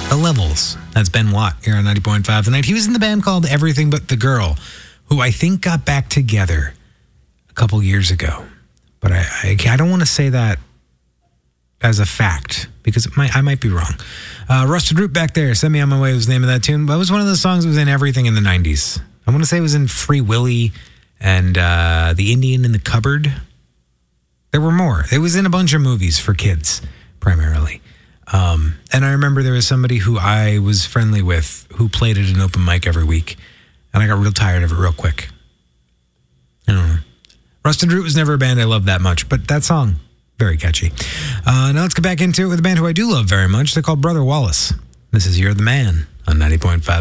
The Levels. That's Ben Watt here on 90.5 tonight. He was in the band called Everything But the Girl, who I think got back together a couple years ago. But I don't want to say that as a fact, because I might be wrong. Rusted Root back there, Send Me On My Way was the name of that tune. That was one of the songs that was in everything in the 90s. I want to say it was in Free Willy and The Indian in the Cupboard. There were more. It was in a bunch of movies for kids, primarily. And I remember there was somebody who I was friendly with who played at an open mic every week, and I got real tired of it real quick. I don't know. Rusted Root was never a band I loved that much, but that song, very catchy. Now let's get back into it with a band who I do love very much. They're called Brother Wallace. This is You're the Man on 90.5.